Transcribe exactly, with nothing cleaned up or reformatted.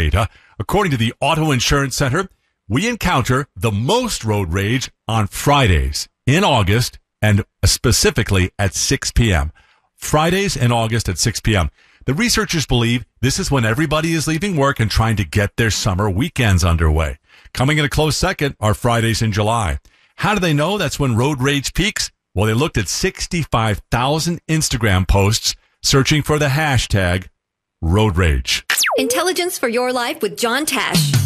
data. According to the Auto Insurance Center, we encounter the most road rage on Fridays in August and specifically at six p.m. Fridays in August at six p.m. The researchers believe this is when everybody is leaving work and trying to get their summer weekends underway. Coming in a close second are Fridays in July. How do they know that's when road rage peaks? Well, they looked at sixty-five thousand Instagram posts searching for the hashtag road rage. Intelligence for your life with John Tash.